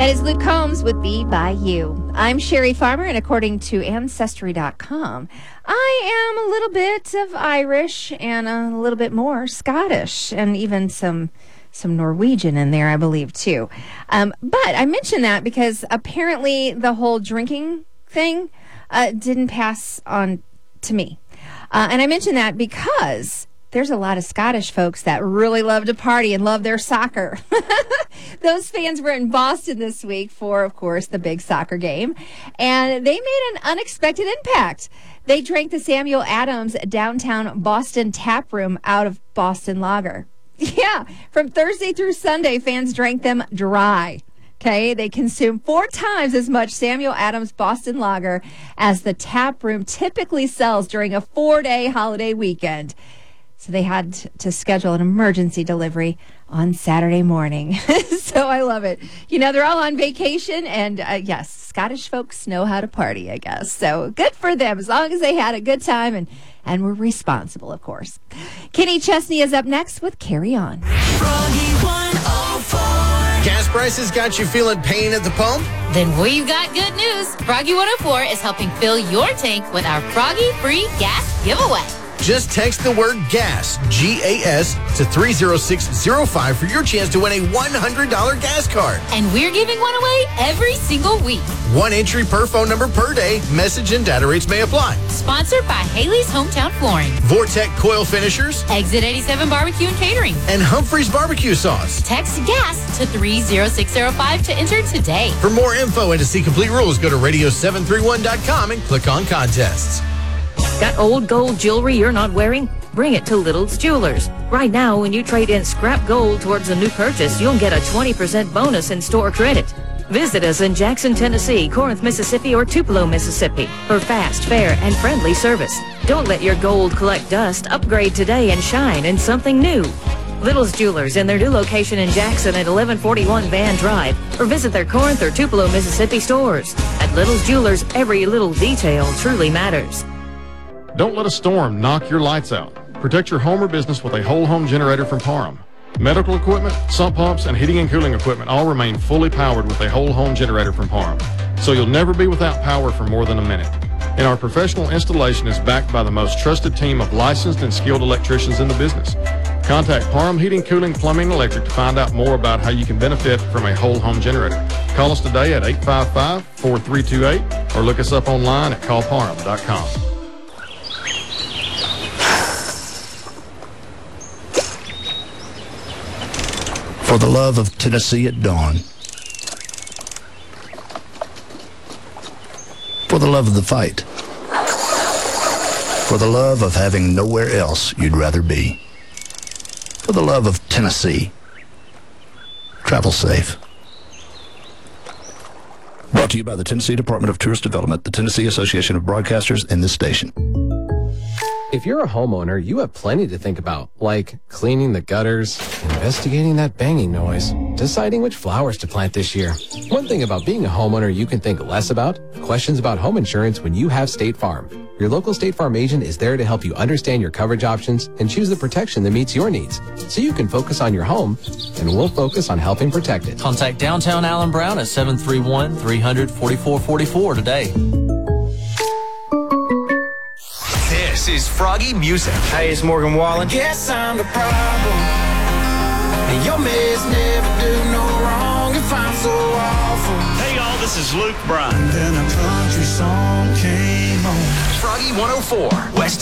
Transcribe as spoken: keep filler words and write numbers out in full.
That is Luke Combs with Be By You. I'm Sherry Farmer, and according to Ancestry dot com, I am a little bit of Irish and a little bit more Scottish, and even some some Norwegian in there, I believe, too. Um, but I mention that because apparently the whole drinking thing uh, didn't pass on to me. Uh, and I mention that because there's a lot of Scottish folks that really love to party and love their soccer. Those fans were in Boston this week for, of course, the big soccer game. And they made an unexpected impact. They drank the Samuel Adams downtown Boston tap room out of Boston Lager. Yeah, from Thursday through Sunday, fans drank them dry. Okay, they consumed four times as much Samuel Adams Boston Lager as the tap room typically sells during a four-day holiday weekend. So they had to schedule an emergency delivery on Saturday morning. So I love it. You know, they're all on vacation, and uh, yes, Scottish folks know how to party, I guess. So good for them, as long as they had a good time and, and were responsible, of course. Kenny Chesney is up next with Carry On. Gas prices got you feeling pain at the pump? Then we've got good news. Froggy one oh four is helping fill your tank with our Froggy Free Gas Giveaway. Just text the word GAS, G A S, to three zero six zero five for your chance to win a one hundred dollars gas card. And we're giving one away every single week. One entry per phone number per day. Message and data rates may apply. Sponsored by Haley's Hometown Flooring, Vortec Coil Finishers, Exit eighty-seven Barbecue and Catering, and Humphrey's Barbecue Sauce. Text GAS to three zero six zero five to enter today. For more info and to see complete rules, go to radio seven three one dot com and click on contests. Got old gold jewelry you're not wearing? Bring it to Little's Jewelers. Right now, when you trade in scrap gold towards a new purchase, you'll get a twenty percent bonus in store credit. Visit us in Jackson, Tennessee, Corinth, Mississippi, or Tupelo, Mississippi for fast, fair, and friendly service. Don't let your gold collect dust. Upgrade today and shine in something new. Little's Jewelers in their new location in Jackson at eleven forty-one Van Drive, or visit their Corinth or Tupelo, Mississippi stores. At Little's Jewelers, every little detail truly matters. Don't let a storm knock your lights out. Protect your home or business with a whole home generator from Parham. Medical equipment, sump pumps, and heating and cooling equipment all remain fully powered with a whole home generator from Parham. So you'll never be without power for more than a minute. And our professional installation is backed by the most trusted team of licensed and skilled electricians in the business. Contact Parham Heating, Cooling, Plumbing, and Electric to find out more about how you can benefit from a whole home generator. Call us today at eight five five, four three two eight or look us up online at call parham dot com. For the love of Tennessee at dawn. For the love of the fight. For the love of having nowhere else you'd rather be. For the love of Tennessee. Travel safe. Brought to you by the Tennessee Department of Tourist Development, the Tennessee Association of Broadcasters, and this station. If you're a homeowner, you have plenty to think about, like cleaning the gutters, investigating that banging noise, deciding which flowers to plant this year. One thing about being a homeowner you can think less about, questions about home insurance when you have State Farm. Your local State Farm agent is there to help you understand your coverage options and choose the protection that meets your needs, so you can focus on your home, and we'll focus on helping protect it. Contact Downtown Allen Brown at seven three one, three hundred, forty-four forty-four today. This is Froggy Music. Hey, it's Morgan Wallen. Guess I'm the problem. And your mess never do no wrong if I'm so awful. Hey, y'all, this is Luke Bryan. And then a country song came on. Froggy one oh four, West